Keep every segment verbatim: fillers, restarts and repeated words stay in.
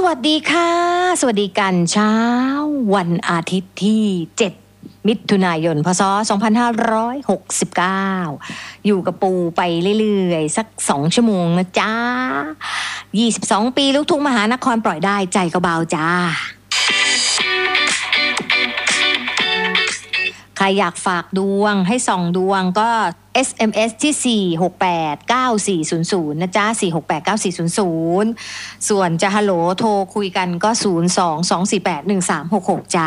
วัสดีค่ะสวัสดีกันเช้าวันอาทิตย์ที่เจ็ดมิถุนายนพ.ศ. สองพันห้าร้อยหกสิบเก้าอยู่กับปูไปเรื่อยๆสักสองชั่วโมงนะจ๊ะยี่สิบสองปีลูกทุ่งมหานครปล่อยได้ใจก็เบาจ้าใครอยากฝากดวงให้ส่องดวงก็ เอส เอ็ม เอส ที่สี่ หก แปด เก้า สี่ ศูนย์ ศูนย์นะจ๊ะสี่ หก แปด เก้า สี่ ศูนย์ ศูนย์ส่วนจะฮัลโหลโทรคุยกันก็ศูนย์ สอง สอง สี่ แปด หนึ่ง สาม หก หกจ้า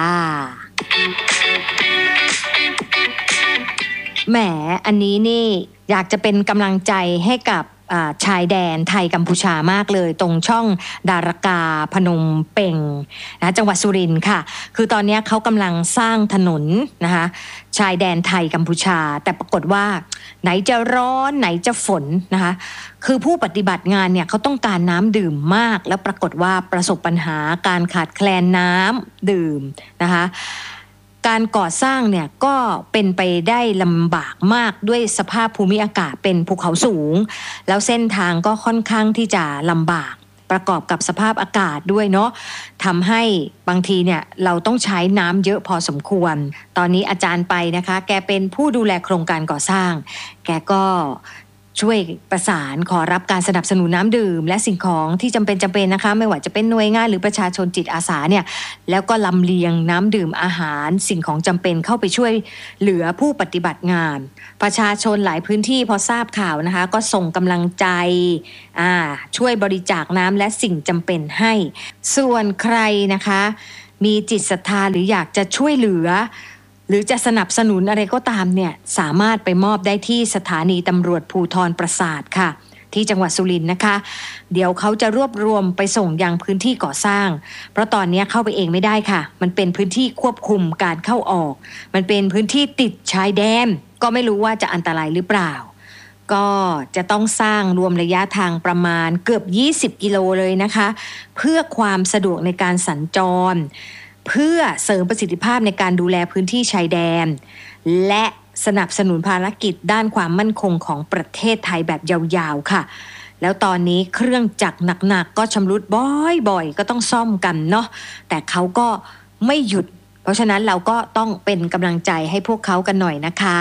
แหมอันนี้นี่อยากจะเป็นกำลังใจให้กับชายแดนไทยกัมพูชามากเลยตรงช่องดารากาพนมเป่งนะจังหวัดสุรินทร์ค่ะคือตอนนี้เขากำลังสร้างถนนนะคะชายแดนไทยกัมพูชาแต่ปรากฏว่าไหนจะร้อนไหนจะฝนนะคะคือผู้ปฏิบัติงานเนี่ยเขาต้องการน้ำดื่มมากแล้วปรากฏว่าประสบปัญหาการขาดแคลนน้ำดื่มนะคะการก่อสร้างเนี่ยก็เป็นไปได้ลำบากมากด้วยสภาพภูมิอากาศเป็นภูเขาสูงแล้วเส้นทางก็ค่อนข้างที่จะลำบากประกอบกับสภาพอากาศด้วยเนาะทำให้บางทีเนี่ยเราต้องใช้น้ำเยอะพอสมควรตอนนี้อาจารย์ไปนะคะแกเป็นผู้ดูแลโครงการก่อสร้างแกก็ช่วยประสานขอรับการสนับสนุนน้ำดื่มและสิ่งของที่จำเป็นจำเป็นนะคะไม่ว่าจะเป็นหน่วยงานหรือประชาชนจิตอาสาเนี่ยแล้วก็ลำเลียงน้ำดื่มอาหารสิ่งของจำเป็นเข้าไปช่วยเหลือผู้ปฏิบัติงานประชาชนหลายพื้นที่พอทราบข่าวนะคะก็ส่งกำลังใจอ่าช่วยบริจาคน้ำและสิ่งจำเป็นให้ส่วนใครนะคะมีจิตศรัทธาหรืออยากจะช่วยเหลือหรือจะสนับสนุนอะไรก็ตามเนี่ยสามารถไปมอบได้ที่สถานีตำรวจภูธรปราสาทค่ะที่จังหวัดสุรินทร์นะคะเดี๋ยวเขาจะรวบรวมไปส่งยังพื้นที่ก่อสร้างเพราะตอนนี้เข้าไปเองไม่ได้ค่ะมันเป็นพื้นที่ควบคุมการเข้าออกมันเป็นพื้นที่ติดชายแดนก็ไม่รู้ว่าจะอันตรายหรือเปล่าก็จะต้องสร้างรวมระยะทางประมาณเกือบยี่สิบกิโลเลยนะคะเพื่อความสะดวกในการสัญจรเพื่อเสริมประสิทธิภาพในการดูแลพื้นที่ชายแดนและสนับสนุนภารกิจด้านความมั่นคงของประเทศไทยแบบยาวๆค่ะแล้วตอนนี้เครื่องจักรหนักๆก็ชำรุดบ่อยๆก็ต้องซ่อมกันเนาะแต่เขาก็ไม่หยุดเพราะฉะนั้นเราก็ต้องเป็นกำลังใจให้พวกเขากันหน่อยนะคะ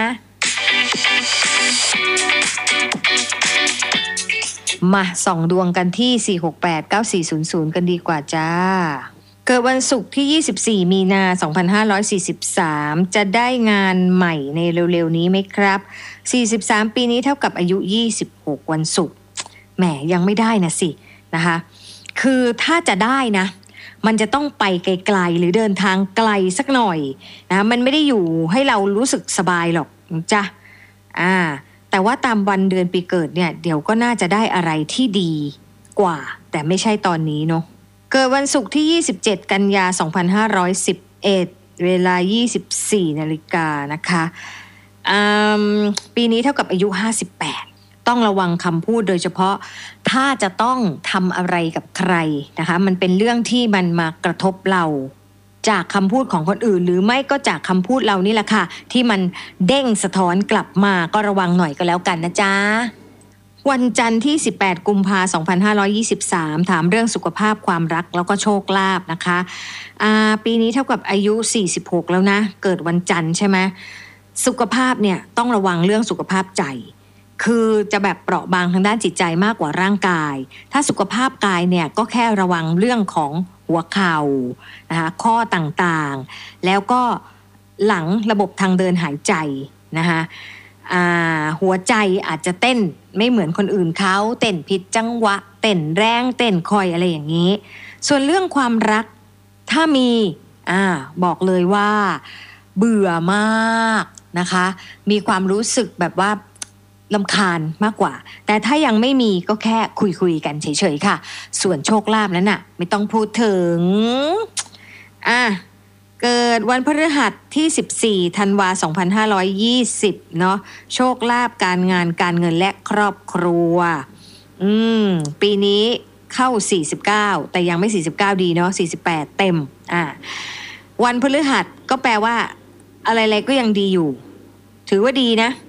มาส่องดวงกันที่สี่ หก แปด เก้า สี่ ศูนย์ ศูนย์กันดีกว่าจ้าเกิดวันศุกร์ที่ยี่สิบสี่มีนาสองพันห้าร้อยสี่สิบสามจะได้งานใหม่ในเร็วๆนี้ไหมครับสี่สิบสามปีนี้เท่ากับอายุยี่สิบหกวันศุกร์แหมยังไม่ได้นะสินะคะคือถ้าจะได้นะมันจะต้องไปไกลๆหรือเดินทางไกลสักหน่อยนะมันไม่ได้อยู่ให้เรารู้สึกสบายหรอกจ้ะอ่าแต่ว่าตามวันเดือนปีเกิดเนี่ยเดี๋ยวก็น่าจะได้อะไรที่ดีกว่าแต่ไม่ใช่ตอนนี้เนาะเกิดวันศุกร์ที่ยี่สิบเจ็ดกันยาสองพันห้าร้อยสิบเอ็ดเวลา ยี่สิบสี่นาฬิกานะคะปีนี้เท่ากับอายุห้าสิบแปดต้องระวังคำพูดโดยเฉพาะถ้าจะต้องทำอะไรกับใครนะคะมันเป็นเรื่องที่มันมากระทบเราจากคำพูดของคนอื่นหรือไม่ก็จากคำพูดเรานี่แหละค่ะที่มันเด้งสะท้อนกลับมาก็ระวังหน่อยก็แล้วกันนะจ๊ะวันจันทร์ที่สิบแปดกุมภาพันธ์สองพันห้าร้อยยี่สิบสามถามเรื่องสุขภาพความรักแล้วก็โชคลาภนะคะอ่าปีนี้เท่ากับอายุสี่สิบหกแล้วนะเกิดวันจันทร์ใช่ไหมสุขภาพเนี่ยต้องระวังเรื่องสุขภาพใจคือจะแบบเปราะบางทางด้านจิตใจมากกว่าร่างกายถ้าสุขภาพกายเนี่ยก็แค่ระวังเรื่องของหัวเข่านะคะข้อต่างๆแล้วก็หลังระบบทางเดินหายใจนะคะอ่าหัวใจอาจจะเต้นไม่เหมือนคนอื่นเขาเต้นผิดจังหวะเต้นแรงเต้นคอยอะไรอย่างนี้ส่วนเรื่องความรักถ้ามีอ่าบอกเลยว่าเบื่อมากนะคะมีความรู้สึกแบบว่ารำคาญมากกว่าแต่ถ้ายังไม่มีก็แค่คุยๆกันเฉยๆค่ะส่วนโชคลาภนั้นน่ะไม่ต้องพูดถึงอ่ะเกิดวันพฤหัสที่สิบสี่ธันวาคมสองพันห้าร้อยยี่สิบเนาะโชคลาภการงานการเงินและครอบครัวอืมปีนี้เข้าสี่สิบเก้าแต่ยังไม่สี่สิบเก้าดีเนาะสี่สิบแปดเต็มอ่ะวันพฤหัสก็แปลว่าอะไรๆก็ยังดีอยู่ถือว่าดีนะ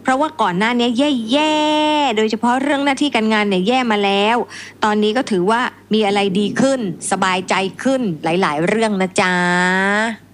เพราะว่าก่อนหน้านี้แย่ๆโดยเฉพาะเรื่องหน้าที่การงานเนี่ยแย่มาแล้วตอนนี้ก็ถือว่ามีอะไรดีขึ้นสบายใจขึ้นหลายๆเรื่องนะจ๊ะ